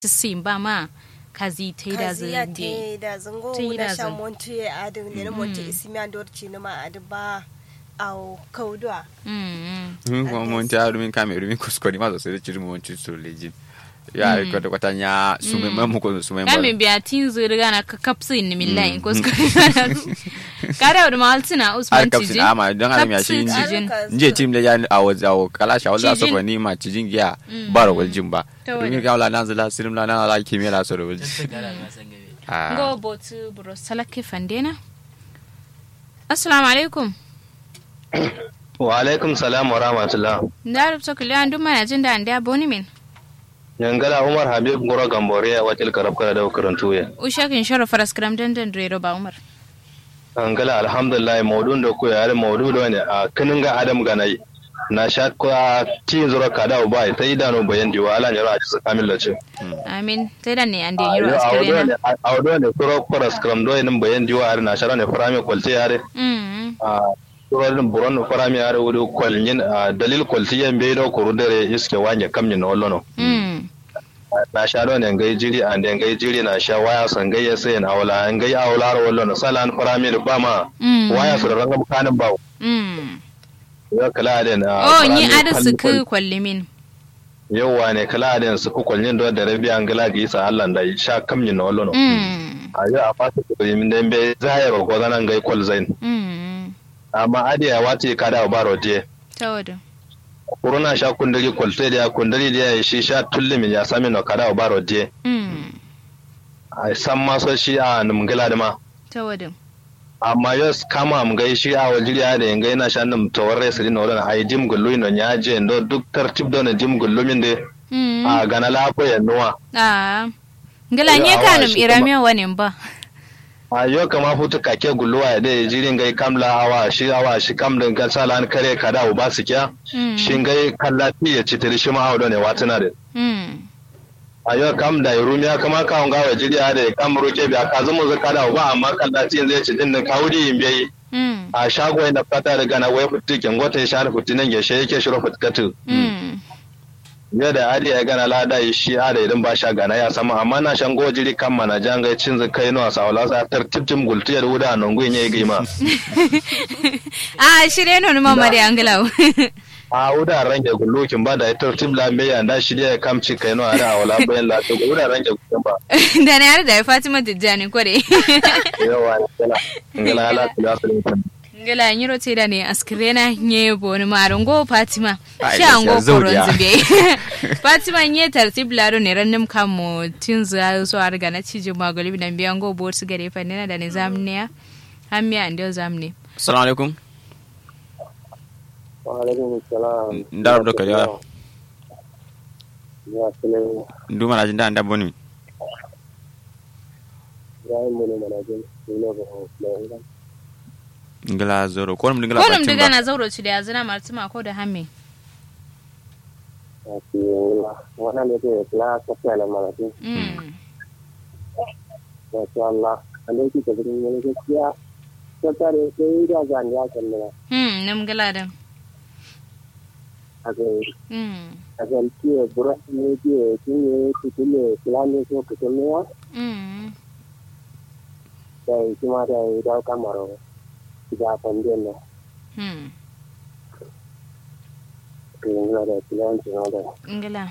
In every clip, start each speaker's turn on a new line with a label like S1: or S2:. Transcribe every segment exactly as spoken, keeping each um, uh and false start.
S1: simba ma kazi taida
S2: zai
S1: zai
S2: da zango na sha montu ya adin ne na montu isimiya dorci na ma adba au kaudwa
S1: mm
S3: mm montu ya rumin kamera rumin kuskori ma sai da cirin montu so lejin ya kwata kwata nya sume mamu ko sume ma
S1: kamin biya tin zuriga na kapsin ni millahi kuskori kada da maltina usman tiji
S3: kapsin ama don adam ya shi nje tim da ya awo awo kala sha wala so ni ma cijin giya baro waljin ba rumin ga wala nan zala sirim la nan la kimela so waljin
S1: go botu bro salake fandena assalamu alaikum
S4: wa alaikum salam wa rahmatullah
S1: ndar to kilian duma na jinda anda boni min
S4: Yangala Umar Habib Ngoro Gambore a wakil karabkara da karantu ya.
S1: Ushakin sharafa raskram dandan rero ba Umar.
S4: Yangala alhamdulillah maudun da ku yare maudu da wani a kinin ga Adam ganai. Na sha kwa tin zura kada ba ta idanu bayan diwa ala ne ra ji kamil da ce.
S1: Amin. Sai da ne an da yiro askare.
S4: A wado ne kuro raskram do yin bayan diwa are na shara ne farame kwalte yare.
S1: Mm.
S4: A kurorin buron farame yare wuri kwalin dalil kwaltiyan bai da kuru dare iske wanye kamni na wallono.
S1: Mm.
S4: Na sha don ngai jiri an ngai jiri na sha waya san gai ya sai na wala ngai awla ro wallo na salan farami da ba ma waya su da ranga bukanin bawo
S1: mm
S4: ya kala da na
S1: oh ni ada su ku kwallimin
S4: yawa ne kala da su ku kwallin da da rabi an gala ga isa Allah da sha kamnin na wallo no
S1: mm
S4: a ya a fata ku min da be zaya ro ko nan gai kwal zain
S1: mm
S4: amma adiya wace kada ba ro je
S1: tawada
S4: Kuruna sha kundari kwalte da kundari da ya shi sha tullumin ya sami na kada ba rodje.
S1: Mm.
S4: A san maso shi a numgila da ma.
S1: Tawada.
S4: Amma yau kama mu gai shi a wajiriya da yanga yana sha num tawarre su dina wadana a yi dim gullu ino ya je ndo duk tartib da na dim gullu min da a gana lafa ya nuwa.
S1: Ah. Ngila nye kanum irame wani ba.
S4: A yau kama hutu kake gulluwa ya dai jirin gai kamla awa shi awa shi kamlin ga salan kare kada uba su kya shi gai kallati ya ci tiri shi ma hawo ne watuna da a yau kam da rumiya kama ka hunga wa jiriya da kam roke biya ka zama zaka da uba amma kallati zai ci din ka wuri yin bai a shago da fata daga na wai futti kin gota ya share futti nan ya she yake shiro futkatu ne da adi ya gana lada shi a da idan ba sha gana ya sama amma na shan gojiri kan mana janga cin zakai no sa wala sa tartibtim gultiyar wuda nan gun yayi gima
S1: ah shire no ma mari anglaw
S4: a wuda range gullukin ba da tartib la me ya da shi da kamci kai no ara wala bayan la to wuda range gullukin ba
S1: da ne har da Fatima Tijjani kore
S4: yawa kala ngala ala kula sun
S1: ngala nyiro teda ne askrena nye boni marongo Fatima shango koron zube Fatima nye tartib laro ne rannum kamo tinza so arga na cije magalibi nan biyan go bo su gare fa ne da ne zamne ya hamiya ande zamne
S3: assalamu alaikum
S5: wa alaikum assalam
S3: ndar do kariya
S5: ya sele
S3: nduma na jinda anda boni
S5: ya mo ne manajin ne ko ne
S3: ngala zoro ko mun ngala
S1: ko mun diga na zoro ci da yazina martima ko da hamme
S5: ati wana ne ke kla ko sala malati
S1: mm
S5: masha Allah ande ki ko ne ke kiya ko tare ke ida jan ya kanna
S1: mm nam ngala da
S5: age
S1: mm
S5: age ki bura ne ki ki ne ki ne kla ne ko ko ne ya
S1: mm
S5: sai kuma da ida kamaro da pandena
S1: hmm
S5: ngala da plan ngala
S1: ngala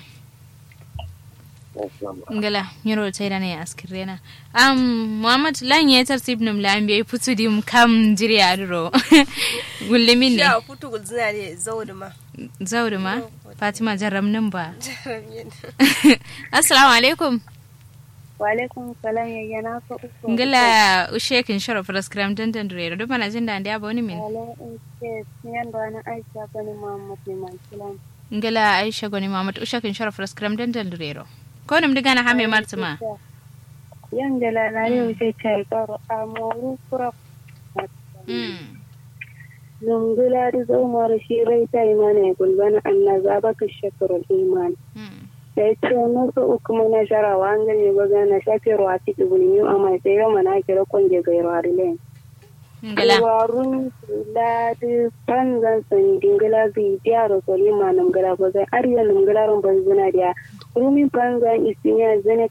S1: ngala nyiro tayda ne askirena am Muhammad lan ya tartib num la ambe futu dim kam jiri adro gullimin ne
S2: ya futu gulzina ne zauduma
S1: zauduma Fatima jarram nan ba assalamu alaikum
S6: wa alaikum salam ya yana ko
S1: ngala ushekin sharaf raskram dandan dure do bana jinda ande aboni min
S6: wala ke nyan bana Aisha bani Muhammad man salam
S1: ngala Aisha goni Muhammad ushekin sharaf raskram dandan dure ko nim diga na hame martuma
S6: yan gala na yau sai kai karo amoru kura
S1: mm
S6: zungula da zumar shi rai ta imani gulbana annazaba ka shakrul iman sai ce musu uku mana sharawa an gane ba na shafe ruwa ci dubuni yau amma sai yau mana kira konge gairo harile ngala warun la de panzan san dingala bi diaro solima nam gala ko sai ariya nam gala ron banzuna dia rumin panzan isinya zane